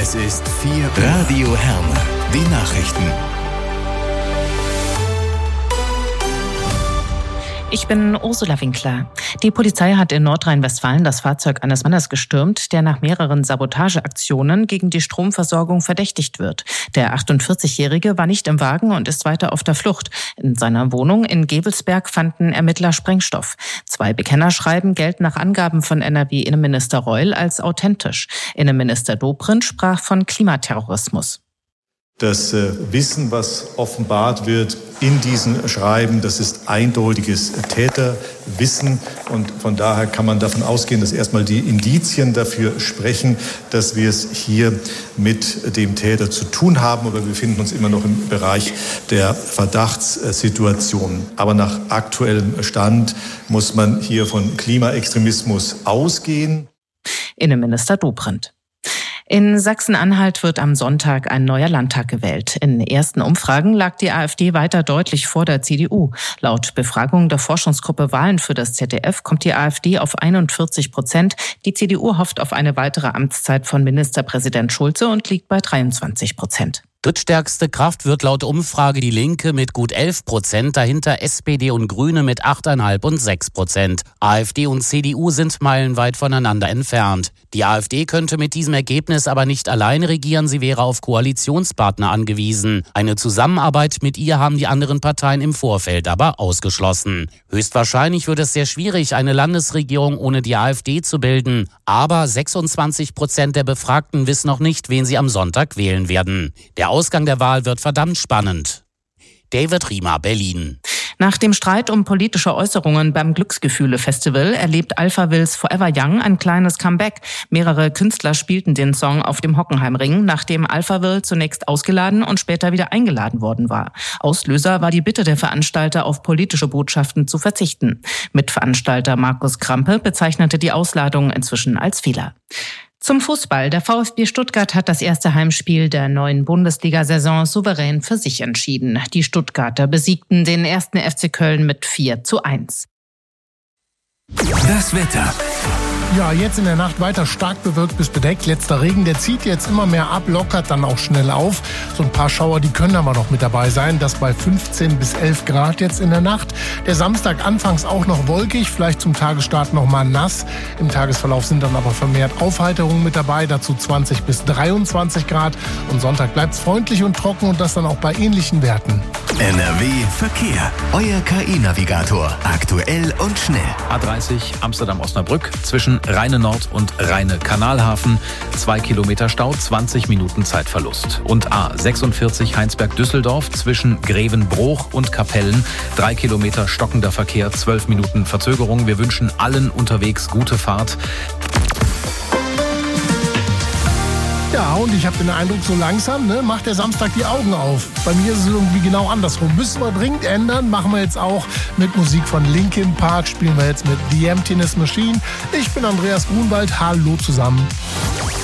Es ist 4 Uhr. Radio Herne. Die Nachrichten. Ich bin Ursula Winkler. Die Polizei hat in Nordrhein-Westfalen das Fahrzeug eines Mannes gestürmt, der nach mehreren Sabotageaktionen gegen die Stromversorgung verdächtigt wird. Der 48-Jährige war nicht im Wagen und ist weiter auf der Flucht. In seiner Wohnung in Gevelsberg fanden Ermittler Sprengstoff. 2 Bekennerschreiben gelten nach Angaben von NRW-Innenminister Reul als authentisch. Innenminister Dobrindt sprach von Klimaterrorismus. Das Wissen, was offenbart wird in diesen Schreiben, das ist eindeutiges Täterwissen. Und von daher kann man davon ausgehen, dass erstmal die Indizien dafür sprechen, dass wir es hier mit dem Täter zu tun haben. Aber wir befinden uns immer noch im Bereich der Verdachtssituation. Aber nach aktuellem Stand muss man hier von Klimaextremismus ausgehen. Innenminister Dobrindt. In Sachsen-Anhalt wird am Sonntag ein neuer Landtag gewählt. In ersten Umfragen lag die AfD weiter deutlich vor der CDU. Laut Befragung der Forschungsgruppe Wahlen für das ZDF kommt die AfD auf 41%. Die CDU hofft auf eine weitere Amtszeit von Ministerpräsident Schulze und liegt bei 23%. Drittstärkste Kraft wird laut Umfrage die Linke mit gut 11%, dahinter SPD und Grüne mit 8,5 und 6%. AfD und CDU sind meilenweit voneinander entfernt. Die AfD könnte mit diesem Ergebnis aber nicht alleine regieren, sie wäre auf Koalitionspartner angewiesen. Eine Zusammenarbeit mit ihr haben die anderen Parteien im Vorfeld aber ausgeschlossen. Höchstwahrscheinlich wird es sehr schwierig, eine Landesregierung ohne die AfD zu bilden. Aber 26% der Befragten wissen noch nicht, wen sie am Sonntag wählen werden. Der Ausgang der Wahl wird verdammt spannend. David Riemer, Berlin. Nach dem Streit um politische Äußerungen beim Glücksgefühle-Festival erlebt Alphavills Forever Young ein kleines Comeback. Mehrere Künstler spielten den Song auf dem Hockenheimring, nachdem Alphaville zunächst ausgeladen und später wieder eingeladen worden war. Auslöser war die Bitte der Veranstalter, auf politische Botschaften zu verzichten. Mitveranstalter Markus Krampe bezeichnete die Ausladung inzwischen als Fehler. Zum Fußball. Der VfB Stuttgart hat das erste Heimspiel der neuen Bundesliga-Saison souverän für sich entschieden. Die Stuttgarter besiegten den 1. FC Köln mit 4:1. Das Wetter. Ja, jetzt in der Nacht weiter stark bewölkt bis bedeckt. Letzter Regen, der zieht jetzt immer mehr ab, lockert dann auch schnell auf. So ein paar Schauer, die können aber noch mit dabei sein. Das bei 15 bis 11 Grad jetzt in der Nacht. Der Samstag anfangs auch noch wolkig, vielleicht zum Tagesstart noch mal nass. Im Tagesverlauf sind dann aber vermehrt Aufheiterungen mit dabei, dazu 20 bis 23 Grad. Und Sonntag bleibt es freundlich und trocken und das dann auch bei ähnlichen Werten. NRW Verkehr. Euer KI-Navigator. Aktuell und schnell. A30 Amsterdam-Osnabrück zwischen Rheine Nord und Rheine Kanalhafen. 2 Kilometer Stau, 20 Minuten Zeitverlust. Und A46 Heinsberg-Düsseldorf zwischen Grevenbroich und Kapellen. 3 Kilometer stockender Verkehr, 12 Minuten Verzögerung. Wir wünschen allen unterwegs gute Fahrt. Ja, und ich habe den Eindruck, so langsam macht der Samstag die Augen auf. Bei mir ist es irgendwie genau andersrum. Müssen wir dringend ändern. Machen wir jetzt auch mit Musik von Linkin Park. Spielen wir jetzt mit The Emptiness Machine. Ich bin Andreas Grunwald. Hallo zusammen.